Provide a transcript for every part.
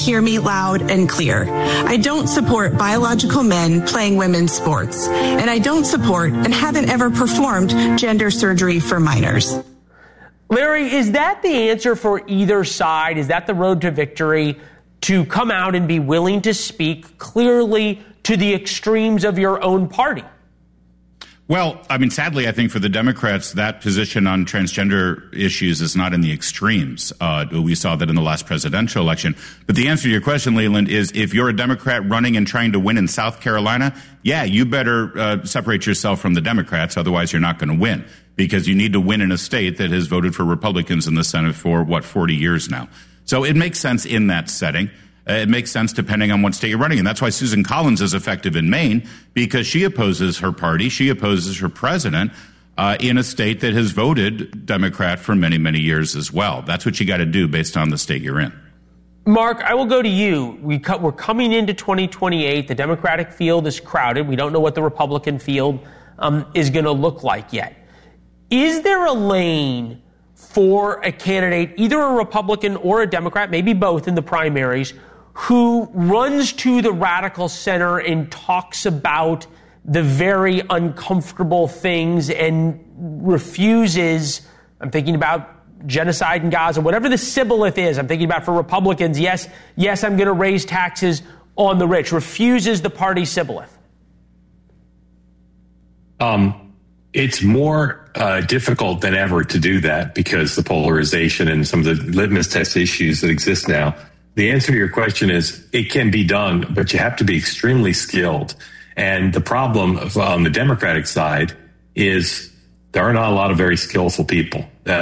hear me loud and clear. I don't support biological men playing women's sports, and I don't support and haven't ever performed gender surgery for minors. Larry, is that the answer for either side? Is that the road to victory, to come out and be willing to speak clearly to the extremes of your own party? Well, I mean, sadly, I think for the Democrats, that position on transgender issues is not in the extremes. We saw that in the last presidential election. But the answer to your question, Leland, is if you're a Democrat running and trying to win in South Carolina, yeah, you better separate yourself from the Democrats. Otherwise, you're not going to win, because you need to win in a state that has voted for Republicans in the Senate for, 40 years now. So it makes sense in that setting. It makes sense depending on what state you're running. And that's why Susan Collins is effective in Maine, because she opposes her party. She opposes her president in a state that has voted Democrat for many, many years as well. That's what you got to do based on the state you're in. Mark, I will go to you. We're coming into 2028. The Democratic field is crowded. We don't know what the Republican field is going to look like yet. Is there a lane for a candidate, either a Republican or a Democrat, maybe both in the primaries, who runs to the radical center and talks about the very uncomfortable things and refuses, I'm thinking about genocide in Gaza, whatever the sibboleth is, I'm thinking about for Republicans, yes, I'm going to raise taxes on the rich, refuses the party sibboleth? It's more difficult than ever to do that because the polarization and some of the litmus test issues that exist now. The answer to your question is it can be done, but you have to be extremely skilled. And the problem on the Democratic side is there are not a lot of very skillful people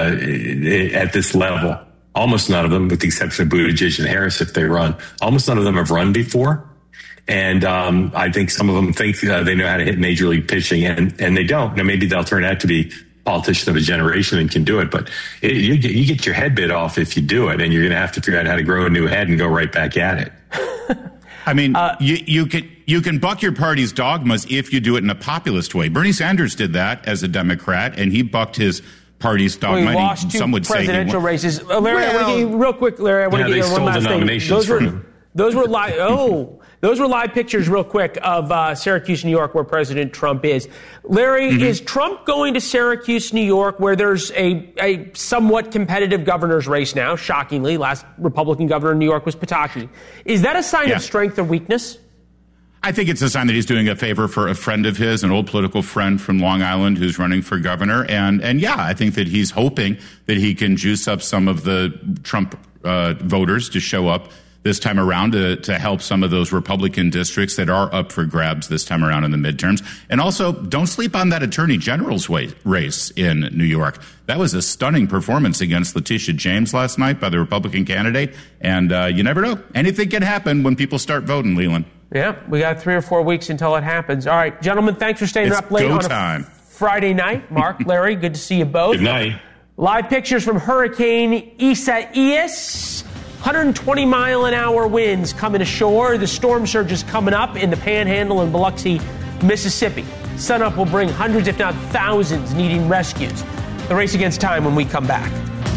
at this level. Almost none of them, with the exception of Buttigieg and Harris, if they run. Almost none of them have run before. And I think some of them think they know how to hit major league pitching, and they don't. Now, maybe they'll turn out to be politician of a generation and can do it, but you get your head bit off if you do it, and you're going to have to figure out how to grow a new head and go right back at it. I mean, you can buck your party's dogmas if you do it in a populist way. Bernie Sanders did that as a Democrat, and he bucked his party's dogma. Well, he lost two presidential races. Larry, I want to get you real quick, Larry. I want to get you one last thing. Those were live. Those were live pictures, real quick, of Syracuse, New York, where President Trump is. Larry, is Trump going to Syracuse, New York, where there's a somewhat competitive governor's race now? Shockingly, last Republican governor in New York was Pataki. Is that a sign of strength or weakness? I think it's a sign that he's doing a favor for a friend of his, an old political friend from Long Island who's running for governor. And yeah, I think that he's hoping that he can juice up some of the Trump voters to show up this time around to help some of those Republican districts that are up for grabs this time around in the midterms. And also, don't sleep on that attorney general's race in New York. That was a stunning performance against Letitia James last night by the Republican candidate. And you never know. Anything can happen when people start voting, Leland. Yeah, we got 3 or 4 weeks until it happens. All right, gentlemen, thanks for staying up late on a Friday night. Mark, Larry, good to see you both. Good night. Live pictures from Hurricane Isaias. 120-mile-an-hour winds coming ashore. The storm surge is coming up in the Panhandle in Biloxi, Mississippi. Sunup will bring hundreds, if not thousands, needing rescues. The race against time when we come back.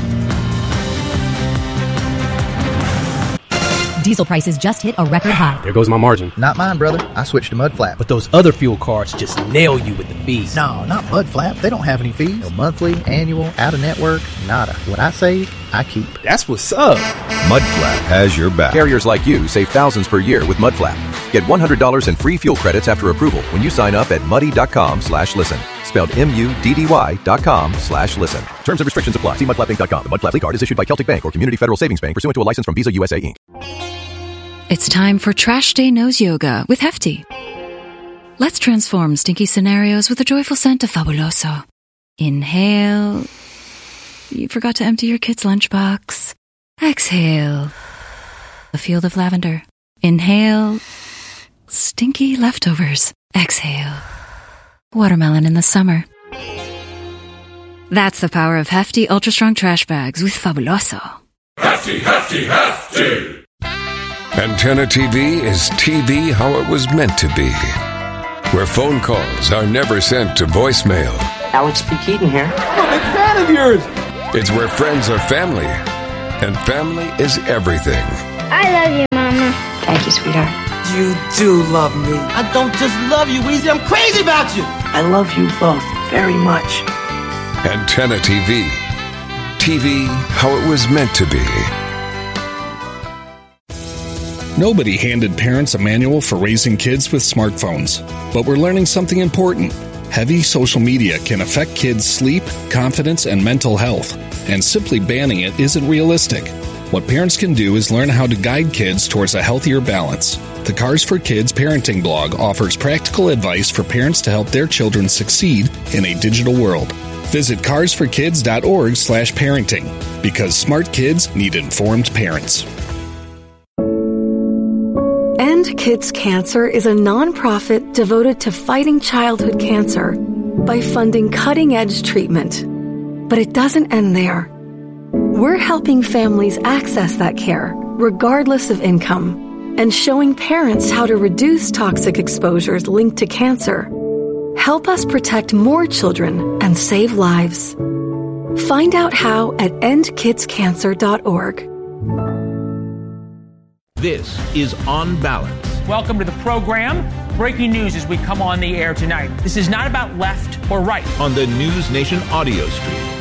Diesel prices just hit a record high. There goes my margin. Not mine, brother. I switched to Mudflap. But those other fuel cards just nail you with the fees. No, not Mudflap. They don't have any fees. No monthly, annual, out-of-network, nada. What I save, I keep. That's what's up. Mudflap has your back. Carriers like you save thousands per year with Mudflap. Get $100 in free fuel credits after approval when you sign up at muddy.com/listen. Spelled MUDDY.com/listen. Terms and restrictions apply. See mudflapinc.com. The Mudflap card is issued by Celtic Bank or Community Federal Savings Bank pursuant to a license from Visa USA Inc. It's time for Trash Day Nose Yoga with Hefty. Let's transform stinky scenarios with a joyful scent of Fabuloso. Inhale. You forgot to empty your kid's lunchbox. Exhale. A field of lavender. Inhale. Stinky leftovers. Exhale. Watermelon in the summer. That's the power of Hefty Ultra Strong Trash Bags with Fabuloso. Hefty, Hefty, Hefty! Antenna TV is TV how it was meant to be. Where phone calls are never sent to voicemail. Alex P. Keaton here. I'm a big fan of yours. It's where friends are family, and family is everything. I love you, Mom. Thank you, sweetheart. You do love me. I don't just love you, Weezy. I'm crazy about you. I love you both very much. Antenna TV. TV how it was meant to be. Nobody handed parents a manual for raising kids with smartphones, but we're learning something important. Heavy social media can affect kids' sleep, confidence, and mental health, and simply banning it isn't realistic. What parents can do is learn how to guide kids towards a healthier balance. The Cars for Kids parenting blog offers practical advice for parents to help their children succeed in a digital world. Visit carsforkids.org/parenting, because smart kids need informed parents. End Kids Cancer is a nonprofit devoted to fighting childhood cancer by funding cutting-edge treatment. But it doesn't end there. We're helping families access that care, regardless of income, and showing parents how to reduce toxic exposures linked to cancer. Help us protect more children and save lives. Find out how at endkidscancer.org. This is On Balance. Welcome to the program. Breaking news as we come on the air tonight. This is not about left or right. On the News Nation audio stream.